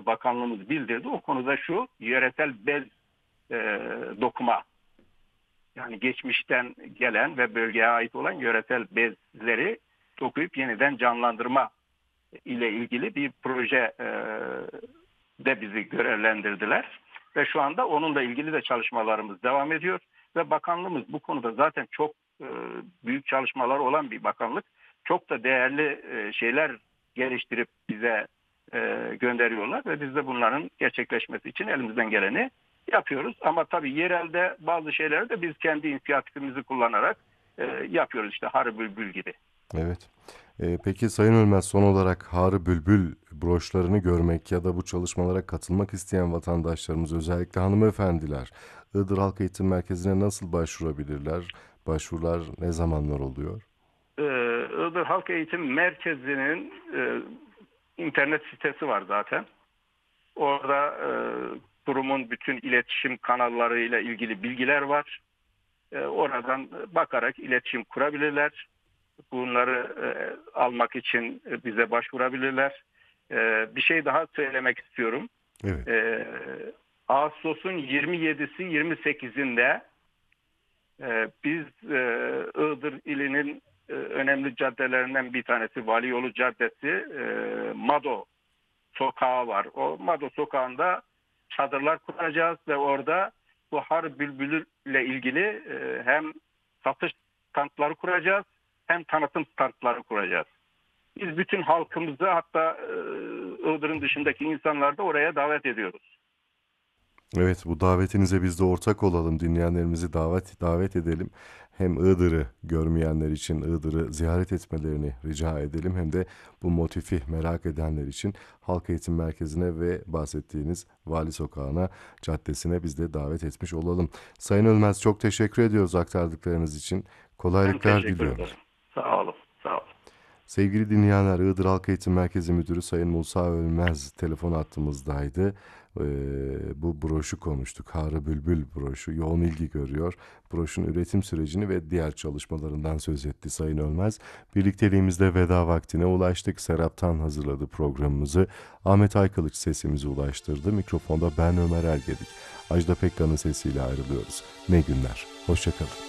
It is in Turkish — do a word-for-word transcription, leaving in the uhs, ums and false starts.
bakanlığımız bildirdi. O konuda şu: yöresel bez e, dokuma. Yani geçmişten gelen ve bölgeye ait olan yöresel bezleri dokuyup yeniden canlandırma ile ilgili bir proje e, de bizi görevlendirdiler. Ve şu anda onunla ilgili de çalışmalarımız devam ediyor. Ve bakanlığımız bu konuda zaten çok e, büyük çalışmalar olan bir bakanlık. Çok da değerli e, şeyler geliştirip bize e, gönderiyorlar ve biz de bunların gerçekleşmesi için elimizden geleni yapıyoruz. Ama tabii yerelde bazı şeyleri de biz kendi inisiyatifimizi kullanarak e, yapıyoruz. İşte Harı Bülbül gibi. Evet. Ee, peki Sayın Ölmez, son olarak Harı Bülbül broşlarını görmek ya da bu çalışmalara katılmak isteyen vatandaşlarımız, özellikle hanımefendiler, Iğdır Halk Eğitim Merkezi'ne nasıl başvurabilirler? Başvurular ne zamanlar oluyor? Ee, Iğdır Halk Eğitim Merkezi'nin e, internet sitesi var zaten. Orada e, kurumun bütün iletişim kanallarıyla ilgili bilgiler var. E, oradan bakarak iletişim kurabilirler. Bunları e, almak için bize başvurabilirler. E, bir şey daha söylemek istiyorum. Evet. E, Ağustos'un yirmi yedisi yirmi sekizinde e, biz e, Iğdır ilinin e, önemli caddelerinden bir tanesi Vali Yolu Caddesi, e, Mado Sokağı var. O Mado Sokağı'nda çadırlar kuracağız ve orada bu Har Bülbülü ile ilgili e, hem satış standları kuracağız hem tanıtım standları kuracağız. Biz bütün halkımızı, hatta e, Iğdır'ın dışındaki insanları da oraya davet ediyoruz. Evet, bu davetinize biz de ortak olalım, dinleyenlerimizi davet davet edelim. Hem Iğdır'ı görmeyenler için Iğdır'ı ziyaret etmelerini rica edelim, hem de bu motifi merak edenler için Halk Eğitim Merkezi'ne ve bahsettiğiniz Vali Sokağı'na, caddesine biz de davet etmiş olalım. Sayın Ölmez, çok teşekkür ediyoruz aktardıklarınız için. Ben Kolaylıklar teşekkür ederim. diliyoruz. Sağ olun. Sağ olun. Sevgili dinleyenler, Iğdır Halk Eğitim Merkezi Müdürü Sayın Musa Ölmez telefon hattımızdaydı. Ee, bu broşu konuştuk. Harı Bülbül broşu yoğun ilgi görüyor. Broşun üretim sürecini ve diğer çalışmalarından söz etti Sayın Ölmez. Birlikteliğimizde veda vaktine ulaştık. Serap'tan hazırladı programımızı. Ahmet Aykılıç sesimizi ulaştırdı. Mikrofonda ben Ömer Ergedik. Ajda Pekkan'ın sesiyle ayrılıyoruz. Ne günler. Hoşça kalın.